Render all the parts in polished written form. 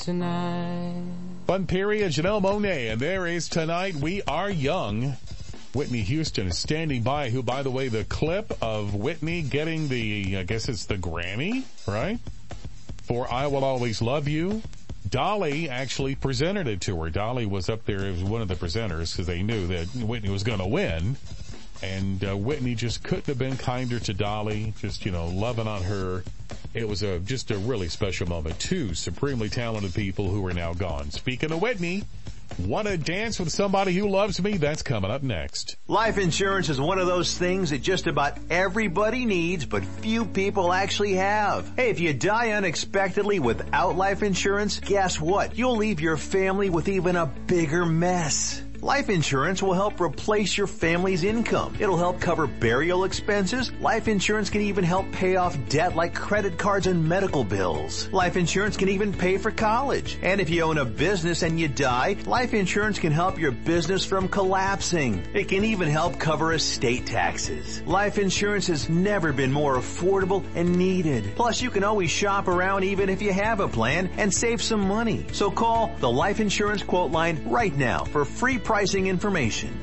Tonight. Fun period, Janelle Monáe, and there is Tonight We Are Young. Whitney Houston is standing by, who, by the way, the clip of Whitney getting the, I guess it's the Grammy, right? For I Will Always Love You. Dolly actually presented it to her. Dolly was up there as one of the presenters because they knew that Whitney was going to win. And Whitney just couldn't have been kinder to Dolly, just, loving on her. It was just a really special moment. Two supremely talented people who are now gone. Speaking of Whitney, want to dance with somebody who loves me? That's coming up next. Life insurance is one of those things that just about everybody needs, but few people actually have. Hey, if you die unexpectedly without life insurance, guess what? You'll leave your family with even a bigger mess. Life insurance will help replace your family's income. It'll help cover burial expenses. Life insurance can even help pay off debt like credit cards and medical bills. Life insurance can even pay for college. And if you own a business and you die, life insurance can help your business from collapsing. It can even help cover estate taxes. Life insurance has never been more affordable and needed. Plus, you can always shop around even if you have a plan and save some money. So call the Life Insurance Quote Line right now for free pricing information.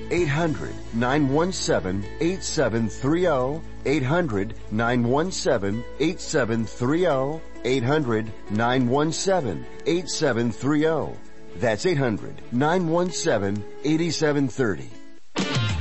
800-917-8730. 800-917-8730. 800-917-8730. That's 800-917-8730.